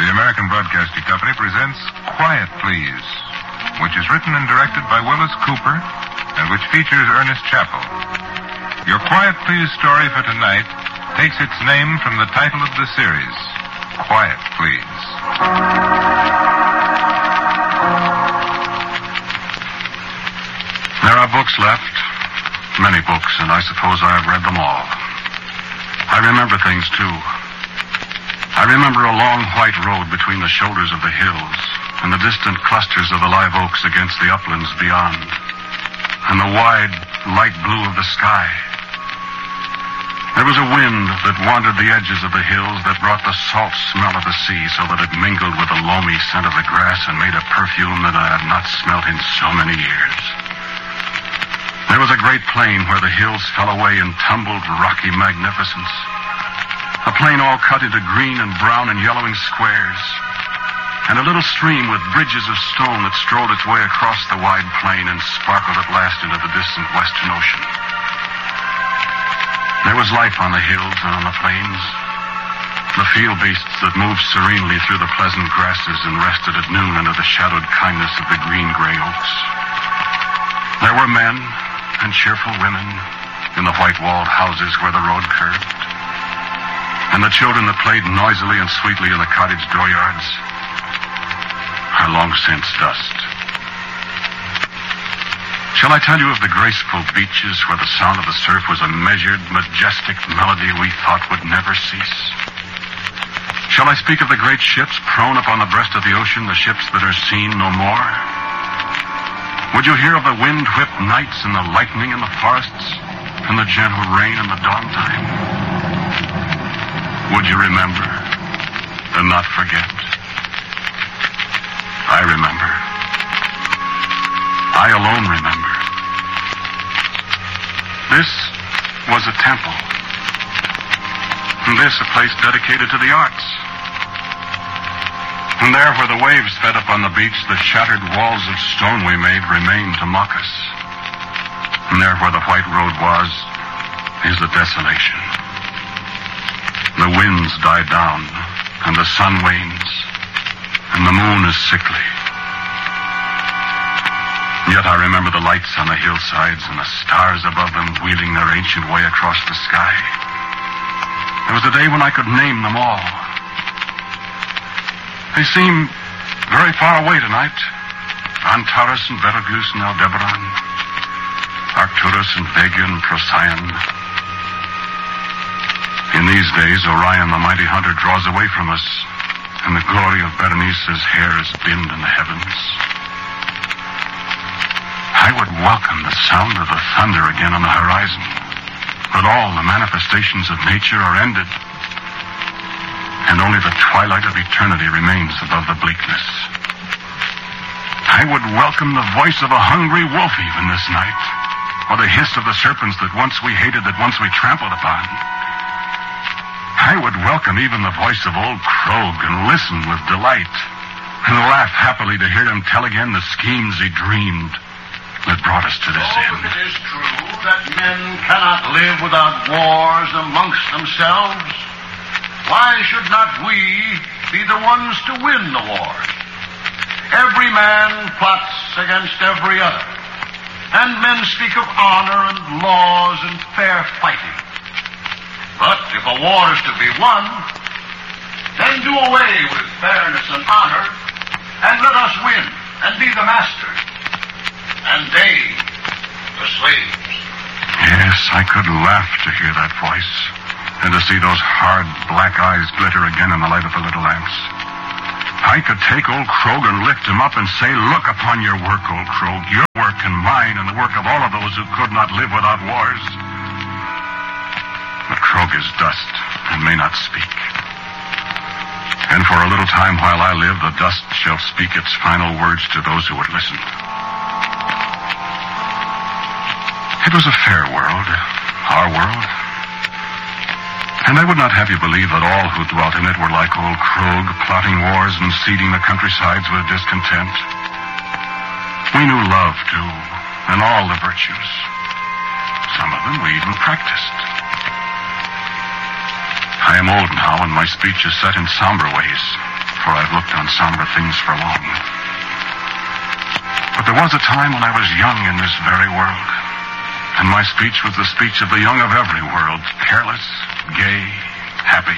The American Broadcasting Company presents Quiet Please, which is written and directed by Willis Cooper and which features Ernest Chappell. Your Quiet Please story for tonight takes its name from the title of the series, Quiet Please. There are books left, many books, and I suppose I have read them all. I remember things, too. I remember a long white road between the shoulders of the hills and the distant clusters of the live oaks against the uplands beyond, and the wide, light blue of the sky. There was a wind that wandered the edges of the hills that brought the salt smell of the sea so that it mingled with the loamy scent of the grass and made a perfume that I had not smelt in so many years. There was a great plain where the hills fell away in tumbled, rocky magnificence. A plain all cut into green and brown and yellowing squares, and a little stream with bridges of stone that strolled its way across the wide plain and sparkled at last into the distant western ocean. There was life on the hills and on the plains. The field beasts that moved serenely through the pleasant grasses and rested at noon under the shadowed kindness of the green-gray oaks. There were men and cheerful women in the white-walled houses where the road curved, and the children that played noisily and sweetly in the cottage dooryards are long since dust. Shall I tell you of the graceful beaches where the sound of the surf was a measured, majestic melody we thought would never cease? Shall I speak of the great ships prone upon the breast of the ocean, the ships that are seen no more? Would you hear of the wind-whipped nights and the lightning in the forests and the gentle rain in the dawn time? Would you remember and not forget? I remember. I alone remember. This was a temple. And this a place dedicated to the arts. And there where the waves fed up on the beach, the shattered walls of stone we made remain to mock us. And there where the white road was is the desolation. The winds die down, and the sun wanes, and the moon is sickly. Yet I remember the lights on the hillsides and the stars above them wheeling their ancient way across the sky. There was a day when I could name them all. They seem very far away tonight. Antares and Betelgeuse and Aldebaran, Arcturus and Vega and Procyon. In these days, Orion, the mighty hunter, draws away from us, and the glory of Berenice's hair is dimmed in the heavens. I would welcome the sound of the thunder again on the horizon, but all the manifestations of nature are ended, and only the twilight of eternity remains above the bleakness. I would welcome the voice of a hungry wolf even this night, or the hiss of the serpents that once we hated, that once we trampled upon. I would welcome even the voice of old Krog and listen with delight and laugh happily to hear him tell again the schemes he dreamed that brought us to this end. It is true that men cannot live without wars amongst themselves. Why should not we be the ones to win the war? Every man plots against every other, and men speak of honor and laws and fair fighting. But if a war is to be won, then do away with fairness and honor, and let us win and be the masters, and they the slaves. Yes, I could laugh to hear that voice, and to see those hard black eyes glitter again in the light of the little lamps. I could take old Krog and lift him up and say, look upon your work, old Krog, your work and mine and the work of all of those who could not live without wars. But Krog is dust and may not speak. And for a little time while I live, the dust shall speak its final words to those who would listen. It was a fair world, our world. And I would not have you believe that all who dwelt in it were like old Krog, plotting wars and seeding the countrysides with discontent. We knew love, too, and all the virtues. Some of them we even practiced. I am old now, and my speech is set in somber ways. for I've looked on somber things for long. But there was a time when I was young in this very world, and my speech was the speech of the young of every world, careless, gay, happy.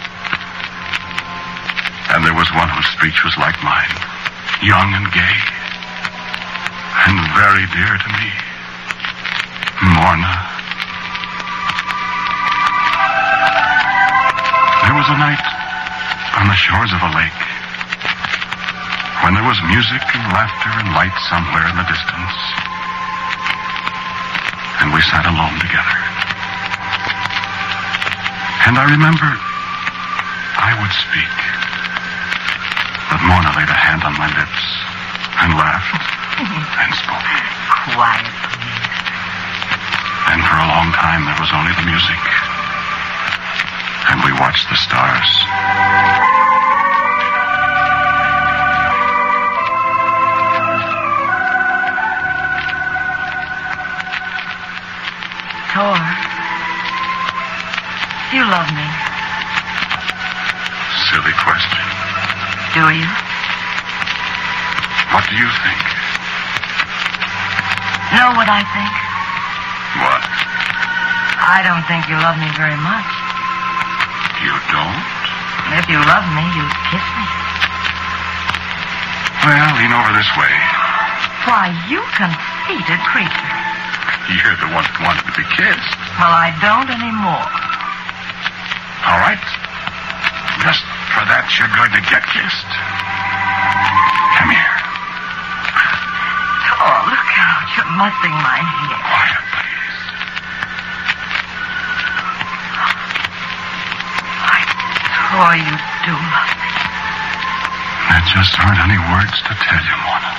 And there was one whose speech was like mine, young and gay, and very dear to me, Morna. There was a night on the shores of a lake when there was music and laughter and light somewhere in the distance, and we sat alone together. And I remember I would speak, but Morna laid a hand on my lips and laughed and spoke. Quiet, please. And for a long time there was only the music, and we watched the stars. Thor, you love me. Silly question. Do you? What do you think? Know what I think? What? I don't think you love me very much. You don't? If you love me, you'd kiss me. Well, lean over this way. Why, you conceited creature. You're the one that wanted to be kissed. Well, I don't anymore. All right. Just for that, you're going to get kissed. Come here. Oh, look out. You're mussing my hair. Quiet, please. Why, Thor, you do love me. There just aren't any words to tell you, Mona.